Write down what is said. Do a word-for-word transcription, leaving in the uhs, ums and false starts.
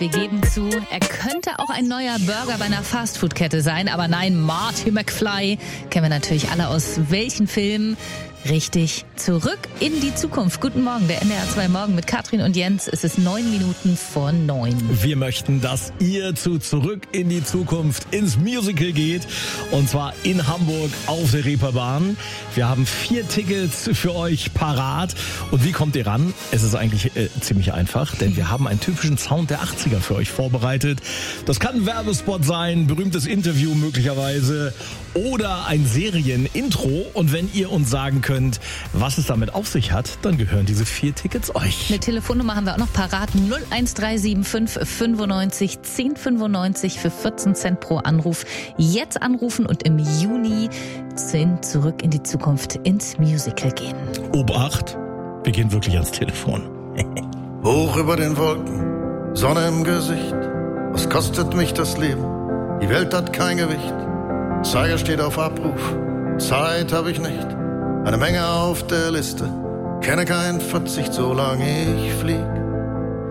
Wir geben zu, er könnte auch ein neuer Burger bei einer Fastfood-Kette sein, aber nein, Marty McFly kennen wir natürlich alle aus welchen Filmen. Richtig, zurück in die Zukunft. Guten Morgen, der N D R zwei Morgen mit Katrin und Jens. Es ist neun Minuten vor neun. Wir möchten, dass ihr zu Zurück in die Zukunft ins Musical geht. Und zwar in Hamburg auf der Reeperbahn. Wir haben vier Tickets für euch parat. Und wie kommt ihr ran? Es ist eigentlich äh, ziemlich einfach, denn wir haben einen typischen Sound der achtziger für euch vorbereitet. Das kann ein Werbespot sein, berühmtes Interview möglicherweise oder ein Serienintro. Und wenn ihr uns sagen könnt, was es damit auf sich hat, dann gehören diese vier Tickets euch. Eine Telefonnummer haben wir auch noch parat. null eins drei sieben fünf fünfundneunzig zehn fünfundneunzig für vierzehn Cent pro Anruf. Jetzt anrufen und im Juni sind Zurück in die Zukunft ins Musical gehen. Obacht, wir gehen wirklich ans Telefon. Hoch über den Wolken, Sonne im Gesicht. Was kostet mich das Leben? Die Welt hat kein Gewicht. Zeiger steht auf Abruf, Zeit habe ich nicht. Eine Menge auf der Liste, kenne keinen Verzicht, solange ich flieg.